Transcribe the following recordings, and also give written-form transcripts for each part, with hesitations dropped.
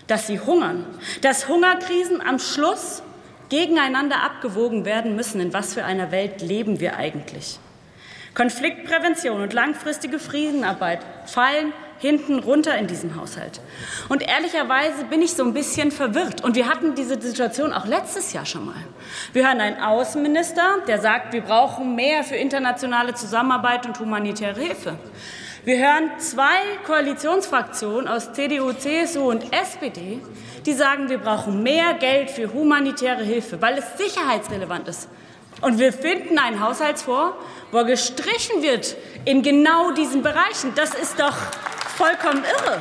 dass sie hungern, dass Hungerkrisen am Schluss gegeneinander abgewogen werden müssen. In was für einer Welt leben wir eigentlich? Konfliktprävention und langfristige Friedenarbeit fallen hinten runter in diesem Haushalt. Und ehrlicherweise bin ich so ein bisschen verwirrt. Und wir hatten diese Situation auch letztes Jahr schon mal. Wir hören einen Außenminister, der sagt, wir brauchen mehr für internationale Zusammenarbeit und humanitäre Hilfe. Wir hören zwei Koalitionsfraktionen aus CDU, CSU und SPD, die sagen, wir brauchen mehr Geld für humanitäre Hilfe, weil es sicherheitsrelevant ist. Und wir finden einen Haushaltsfonds, wo gestrichen wird in genau diesen Bereichen. Das ist doch vollkommen irre.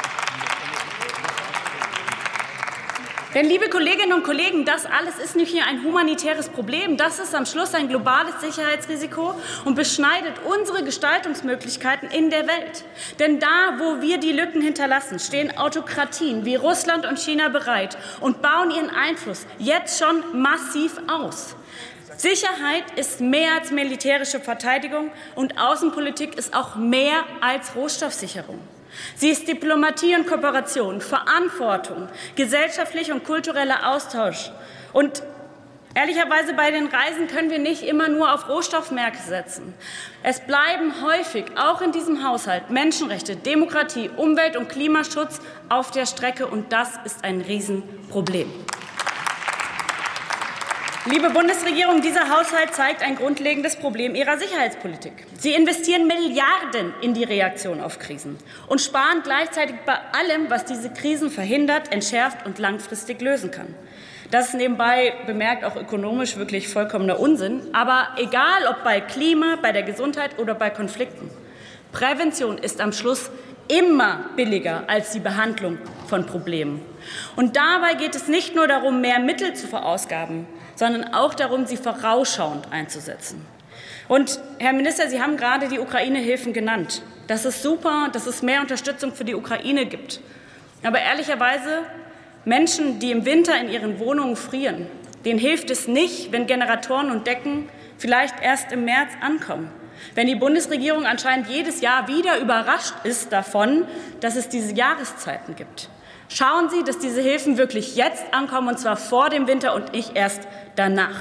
Denn, liebe Kolleginnen und Kollegen, das alles ist nicht nur ein humanitäres Problem. Das ist am Schluss ein globales Sicherheitsrisiko und beschneidet unsere Gestaltungsmöglichkeiten in der Welt. Denn da, wo wir die Lücken hinterlassen, stehen Autokratien wie Russland und China bereit und bauen ihren Einfluss jetzt schon massiv aus. Sicherheit ist mehr als militärische Verteidigung und Außenpolitik ist auch mehr als Rohstoffsicherung. Sie ist Diplomatie und Kooperation, Verantwortung, gesellschaftlicher und kultureller Austausch. Und ehrlicherweise bei den Reisen können wir nicht immer nur auf Rohstoffmärkte setzen. Es bleiben häufig, auch in diesem Haushalt, Menschenrechte, Demokratie, Umwelt- und Klimaschutz auf der Strecke. Und das ist ein Riesenproblem. Liebe Bundesregierung, dieser Haushalt zeigt ein grundlegendes Problem Ihrer Sicherheitspolitik. Sie investieren Milliarden in die Reaktion auf Krisen und sparen gleichzeitig bei allem, was diese Krisen verhindert, entschärft und langfristig lösen kann. Das ist nebenbei bemerkt auch ökonomisch wirklich vollkommener Unsinn. Aber egal, ob bei Klima, bei der Gesundheit oder bei Konflikten, Prävention ist am Schluss immer billiger als die Behandlung von Problemen. Und dabei geht es nicht nur darum, mehr Mittel zu verausgaben, sondern auch darum, sie vorausschauend einzusetzen. Und, Herr Minister, Sie haben gerade die Ukraine-Hilfen genannt. Das ist super, dass es mehr Unterstützung für die Ukraine gibt. Aber ehrlicherweise, Menschen, die im Winter in ihren Wohnungen frieren, denen hilft es nicht, wenn Generatoren und Decken vielleicht erst im März ankommen. Wenn die Bundesregierung anscheinend jedes Jahr wieder überrascht ist davon, dass es diese Jahreszeiten gibt. Schauen Sie, dass diese Hilfen wirklich jetzt ankommen, und zwar vor dem Winter und nicht erst danach.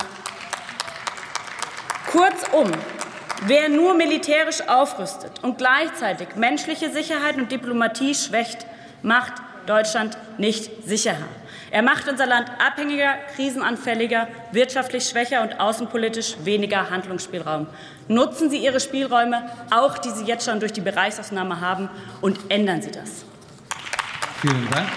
Kurzum, wer nur militärisch aufrüstet und gleichzeitig menschliche Sicherheit und Diplomatie schwächt, macht Deutschland nicht sicherer. Er macht unser Land abhängiger, krisenanfälliger, wirtschaftlich schwächer und außenpolitisch weniger Handlungsspielraum. Nutzen Sie Ihre Spielräume, auch die Sie jetzt schon durch die Bereichsausnahme haben, und ändern Sie das. Vielen Dank.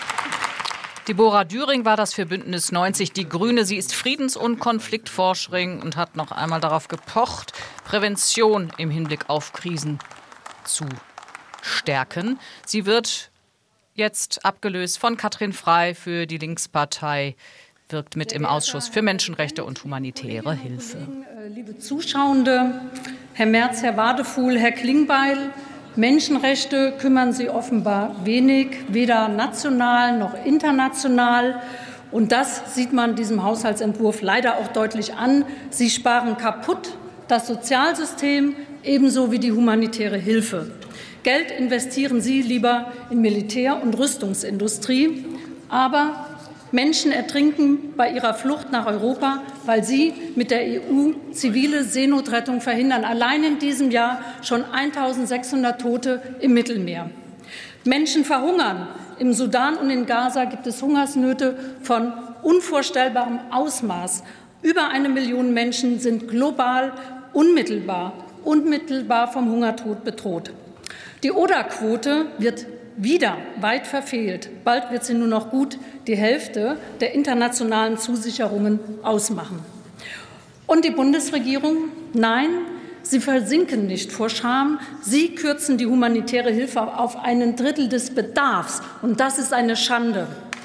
Deborah Düring war das für Bündnis 90 Die Grüne. Sie ist Friedens- und Konfliktforscherin und hat noch einmal darauf gepocht, Prävention im Hinblick auf Krisen zu stärken. Sie wird jetzt abgelöst von Katrin Frey für die Linkspartei, wirkt mit im Ausschuss für Menschenrechte und humanitäre Hilfe. Liebe Zuschauende, Herr Merz, Herr Wadefuhl, Herr Klingbeil, Menschenrechte kümmern Sie offenbar wenig, weder national noch international. Und das sieht man diesem Haushaltsentwurf leider auch deutlich an. Sie sparen kaputt das Sozialsystem ebenso wie die humanitäre Hilfe. Geld investieren Sie lieber in Militär- und Rüstungsindustrie. Aber Menschen ertrinken bei ihrer Flucht nach Europa, weil Sie mit der EU zivile Seenotrettung verhindern. Allein in diesem Jahr schon 1.600 Tote im Mittelmeer. Menschen verhungern. Im Sudan und in Gaza gibt es Hungersnöte von unvorstellbarem Ausmaß. Über 1 Million Menschen sind global unmittelbar vom Hungertod bedroht. Die ODA-Quote wird wieder weit verfehlt. Bald wird sie nur noch gut die Hälfte der internationalen Zusicherungen ausmachen. Und die Bundesregierung? Nein, sie versinken nicht vor Scham. Sie kürzen die humanitäre Hilfe auf 1/3 des Bedarfs. Und das ist eine Schande.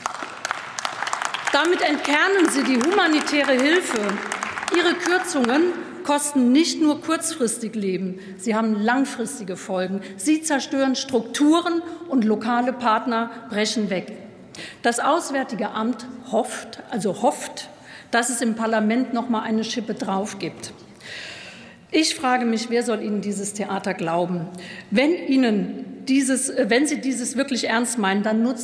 Damit entkernen Sie die humanitäre Hilfe. Ihre Kürzungen kosten nicht nur kurzfristig Leben, sie haben langfristige Folgen. Sie zerstören Strukturen und lokale Partner brechen weg. Das Auswärtige Amt hofft, dass es im Parlament noch mal eine Schippe drauf gibt. Ich frage mich, wer soll Ihnen dieses Theater glauben? Wenn Sie dieses wirklich ernst meinen, dann nutzen